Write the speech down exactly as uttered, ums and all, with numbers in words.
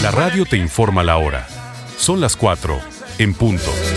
La radio te informa la hora. Son las cuatro, en punto.